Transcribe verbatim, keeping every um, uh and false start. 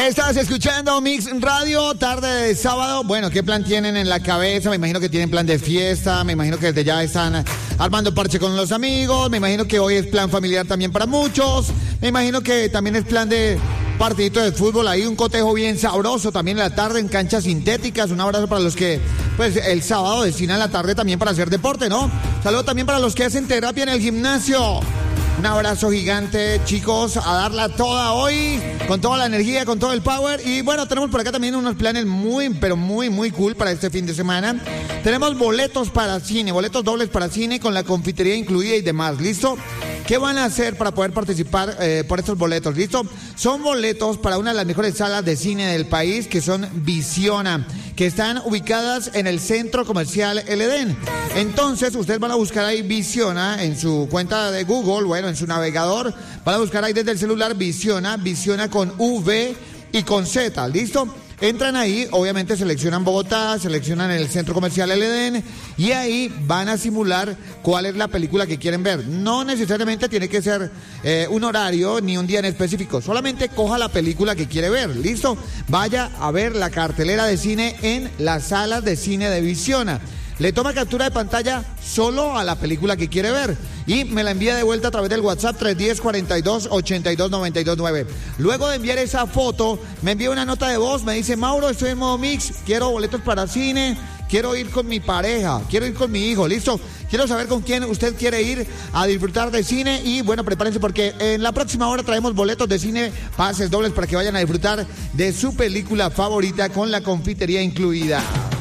Estás escuchando Mix Radio, tarde de sábado. Bueno, ¿qué plan tienen en la cabeza? Me imagino que tienen plan de fiesta, me imagino que desde ya están armando parche con los amigos, me imagino que hoy es plan familiar también para muchos, me imagino que también es plan de partidito de fútbol, ahí un cotejo bien sabroso también en la tarde en canchas sintéticas. Un abrazo para los que, pues, el sábado destinan la tarde también para hacer deporte, ¿no? Saludo también para los que hacen terapia en el gimnasio. Un abrazo gigante, chicos, a darla toda hoy, con toda la energía, con todo el power. Y bueno, tenemos por acá también unos planes muy, pero muy, muy cool para este fin de semana. Tenemos boletos para cine, boletos dobles para cine con la confitería incluida y demás, ¿listo? ¿Qué van a hacer para poder participar eh, por estos boletos? ¿Listo? Son boletos para una de las mejores salas de cine del país, que son Visiona, que están ubicadas en el Centro Comercial El Edén. Entonces, ustedes van a buscar ahí Visiona en su cuenta de Google, bueno, en su navegador. Van a buscar ahí desde el celular Visiona, Visiona con V y con Z, ¿listo? Entran ahí, obviamente seleccionan Bogotá, seleccionan el Centro Comercial El Edén y ahí van a simular cuál es la película que quieren ver. No necesariamente tiene que ser eh, un horario ni un día en específico, solamente coja la película que quiere ver, ¿listo? Vaya a ver la cartelera de cine en las salas de cine de Visiona. Le toma captura de pantalla solo a la película que quiere ver y me la envía de vuelta a través del WhatsApp tres uno cero, cuarenta y dos, ochenta y dos, noventa y dos nueve. Luego de enviar esa foto, me envía una nota de voz, me dice: Mauro, estoy en modo mix, quiero boletos para cine, quiero ir con mi pareja, quiero ir con mi hijo, ¿listo? Quiero saber con quién usted quiere ir a disfrutar de cine y bueno, prepárense porque en la próxima hora traemos boletos de cine, pases dobles para que vayan a disfrutar de su película favorita con la confitería incluida.